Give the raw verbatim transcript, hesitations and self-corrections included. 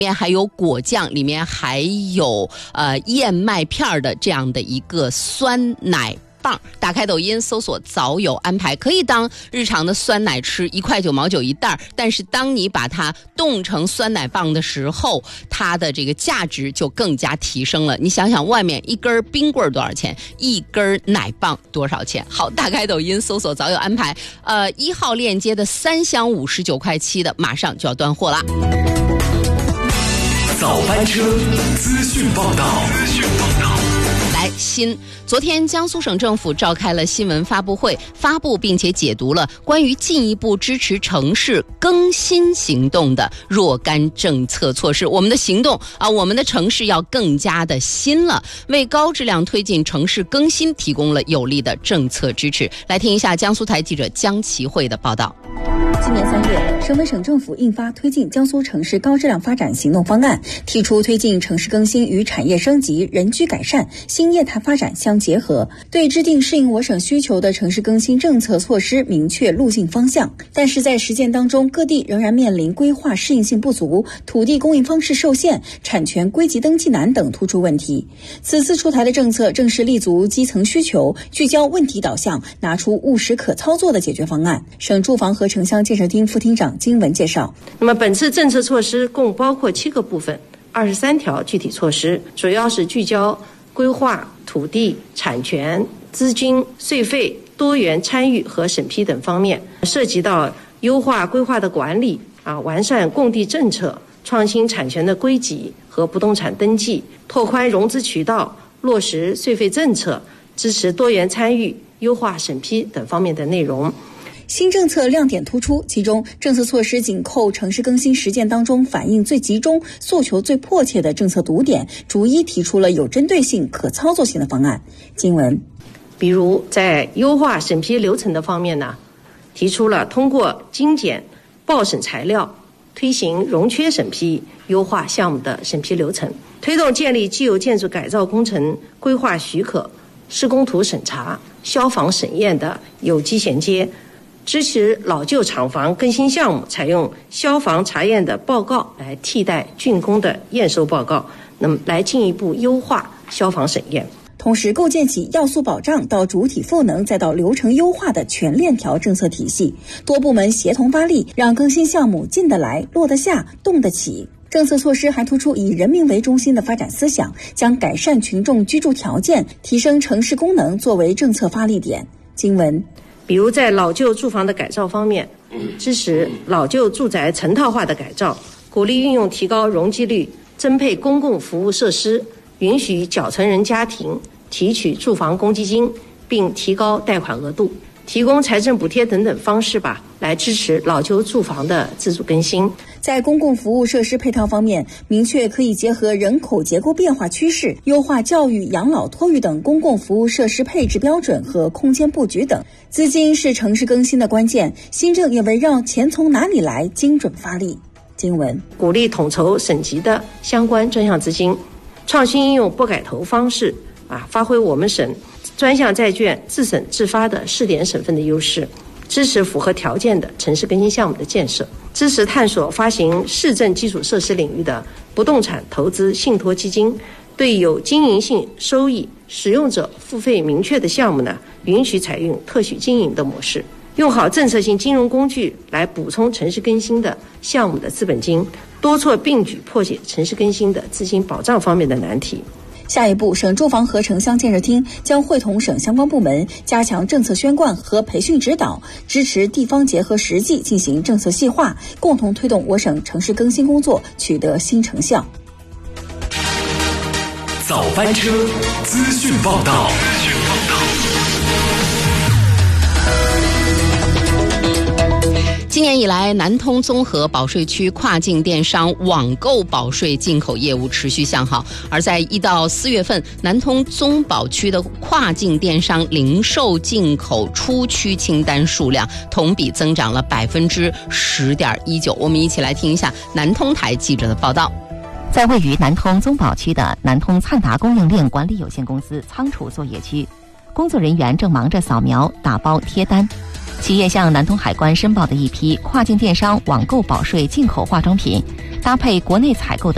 里面还有果酱，里面还有呃燕麦片的这样的一个酸奶棒。打开抖音搜索早有安排，可以当日常的酸奶吃，一块九毛九一袋，但是当你把它冻成酸奶棒的时候，它的这个价值就更加提升了。你想想，外面一根冰棍多少钱，一根奶棒多少钱？好，打开抖音搜索早有安排，呃一号链接的三箱五十九块七的马上就要断货了。 早班车资讯报道，资讯报道。 来，新，昨天江苏省政府召开了新闻发布会，发布并且解读了关于进一步支持城市更新行动的若干政策措施。我们的行动啊，我们的城市要更加的新了，为高质量推进城市更新提供了有力的政策支持。来听一下江苏台记者江琪慧的报道。 今年三月，省委省政府印发推进江苏城市高质量发展行动方案，提出推进城市更新与产业升级、人居改善、新业态发展相结合，对制定适应我省需求的城市更新政策措施明确路径方向。但是在实践当中，各地仍然面临规划适应性不足、土地供应方式受限、产权归集登记难等突出问题。此次出台的政策正是立足基层需求，聚焦问题导向，拿出务实可操作的解决方案。省住房和城乡建设厅副厅长金文介绍， 那么本次政策措施共包括七个部分，二十三条具体措施，主要是聚焦规划、土地、产权、资金、税费、多元参与和审批等方面，涉及到优化规划的管理啊，完善供地政策，创新产权的归集和不动产登记，拓宽融资渠道，落实税费政策，支持多元参与，优化审批等方面的内容。 新政策亮点突出，其中政策措施紧扣城市更新实践当中反映最集中、诉求最迫切的政策堵点，逐一提出了有针对性、可操作性的方案。经文， 比如在优化审批流程的方面呢，提出了通过精简报审材料，推行融缺审批，优化项目的审批流程，推动建立既有建筑改造工程规划许可、施工图审查、消防审验的有机衔接，支持老旧厂房更新项目采用消防查验的报告来替代竣工的验收报告，那么来进一步优化消防审验。 同时构建起要素保障到主体赋能再到流程优化的全链条政策体系，多部门协同发力，让更新项目进得来、落得下、动得起。政策措施还突出以人民为中心的发展思想，将改善群众居住条件、提升城市功能作为政策发力点。经文， 比如在老旧住房的改造方面，支持老旧住宅成套化的改造，鼓励运用提高容积率，增配公共服务设施，允许缴存人家庭提取住房公积金，并提高贷款额度，提供财政补贴等等方式吧，来支持老旧住房的自主更新。 在公共服务设施配套方面，明确可以结合人口结构变化趋势，优化教育、养老、托育等公共服务设施配置标准和空间布局等。资金是城市更新的关键，新政也围绕钱从哪里来精准发力。经文， 鼓励统筹省级的相关专项资金，创新应用拨改投方式啊，发挥我们省专项债券自审自发的试点省份的优势，支持符合条件的城市更新项目的建设，支持探索发行市政基础设施领域的不动产投资信托基金，对有经营性收益、使用者付费明确的项目呢，允许采用特许经营的模式，用好政策性金融工具来补充城市更新的项目的资本金，多措并举破解城市更新的资金保障方面的难题。 下一步，省住房和城乡建设厅将会同省相关部门加强政策宣贯和培训指导，支持地方结合实际进行政策细化，共同推动我省城市更新工作取得新成效。 早班车资讯报道。 今年以来，南通综合保税区跨境电商网购保税进口业务持续向好，而在一到四月份，南通综保区的跨境电商零售进口出区清单数量同比增长了百分之十点一九。我们一起来听一下南通台记者的报道。 在位于南通综保区的南通灿达供应链管理有限公司仓储作业区，工作人员正忙着扫描、打包、贴单。企业向南通海关申报的一批跨境电商网购保税进口化妆品，搭配国内采购的